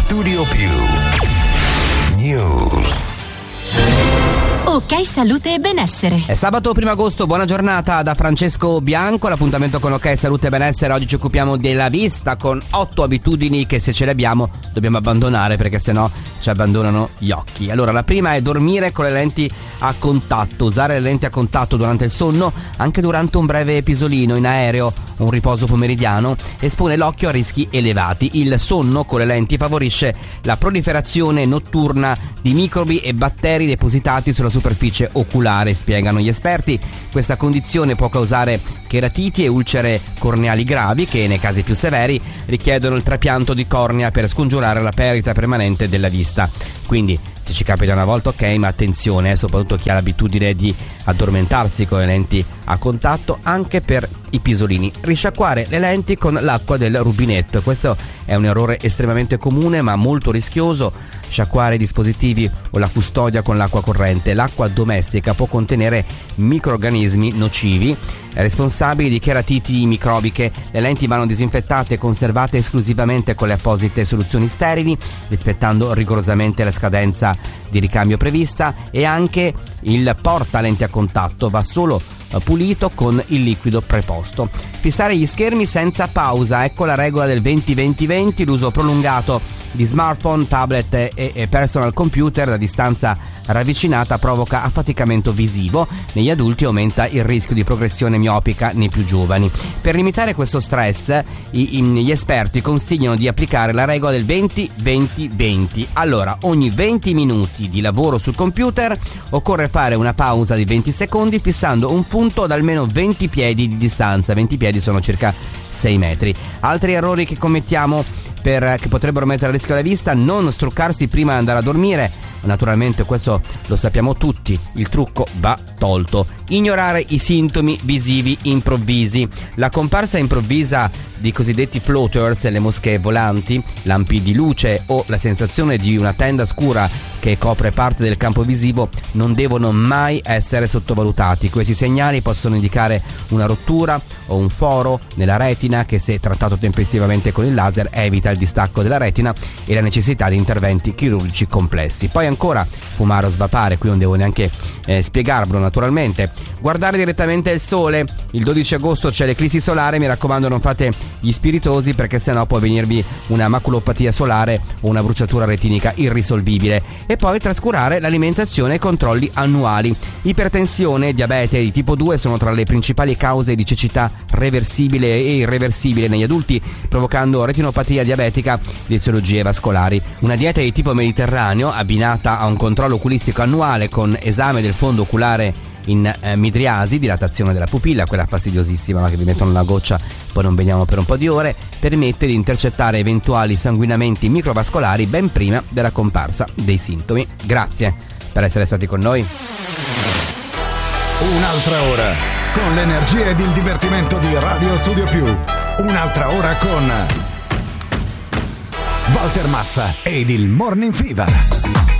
Studio Più News. Ok Salute e Benessere. È sabato 1 agosto, buona giornata da Francesco Bianco. L'appuntamento con Ok Salute e Benessere. Oggi ci occupiamo della vista con 8 abitudini che se ce le abbiamo dobbiamo abbandonare, perché sennò ci abbandonano gli occhi. Allora, la prima è dormire con le lenti a contatto. Usare le lenti a contatto durante il sonno, anche durante un breve pisolino in aereo o un riposo pomeridiano, espone l'occhio a rischi elevati. Il sonno con le lenti favorisce la proliferazione notturna di microbi e batteri depositati sulla superficie oculare, spiegano gli esperti. Questa condizione può causare cheratiti e ulcere corneali gravi che, nei casi più severi, richiedono il trapianto di cornea per scongiurare la perdita permanente della vista. Quindi, se ci capita una volta, ok, ma attenzione, soprattutto chi ha l'abitudine di addormentarsi con le lenti a contatto, anche per i pisolini. Risciacquare le lenti con l'acqua del rubinetto. Questo è un errore estremamente comune ma molto rischioso. Sciacquare i dispositivi o la custodia con l'acqua corrente. L'acqua domestica può contenere microrganismi nocivi responsabili di cheratiti microbiche. Le lenti vanno disinfettate e conservate esclusivamente con le apposite soluzioni sterili, rispettando rigorosamente la scadenza di ricambio prevista, e anche il porta lenti a contatto va solo pulito con il liquido preposto. Fissare gli schermi senza pausa, ecco la regola del 20-20-20. L'uso prolungato di smartphone, tablet e personal computer da distanza ravvicinata provoca affaticamento visivo negli adulti e aumenta il rischio di progressione miopica nei più giovani. Per limitare questo stress, gli esperti consigliano di applicare la regola del 20-20-20. Allora, ogni 20 minuti di lavoro sul computer occorre fare una pausa di 20 secondi fissando un punto ad almeno 20 piedi di distanza. 20 piedi sono circa 6 metri. Altri errori che commettiamo che potrebbero mettere a rischio la vista: non struccarsi prima di andare a dormire. Naturalmente questo lo sappiamo tutti, il trucco va tolto. Ignorare i sintomi visivi improvvisi. La comparsa improvvisa di cosiddetti floaters, le mosche volanti, lampi di luce o la sensazione di una tenda scura che copre parte del campo visivo non devono mai essere sottovalutati. Questi segnali possono indicare una rottura o un foro nella retina che, se trattato tempestivamente con il laser, evita il distacco della retina e la necessità di interventi chirurgici complessi. Poi ancora fumare o svapare, qui non devo neanche spiegarvelo naturalmente. Guardare direttamente il sole. Il 12 agosto c'è l'eclissi solare, mi raccomando non fate gli spiritosi, perché sennò può venirvi una maculopatia solare o una bruciatura retinica irrisolvibile. E poi trascurare l'alimentazione e controlli annuali. Ipertensione e diabete di tipo 2 sono tra le principali cause di cecità reversibile e irreversibile negli adulti, provocando retinopatia diabetica e eziologie vascolari. Una dieta di tipo mediterraneo, abbinata a un controllo oculistico annuale con esame del fondo oculare in midriasi, dilatazione della pupilla, quella fastidiosissima che vi mettono una goccia poi non vediamo per un po' di ore, permette di intercettare eventuali sanguinamenti microvascolari ben prima della comparsa dei sintomi. Grazie per essere stati con noi. Un'altra ora con l'energia ed il divertimento di Radio Studio Più. Un'altra ora con Walter Massa ed il Morning Fever.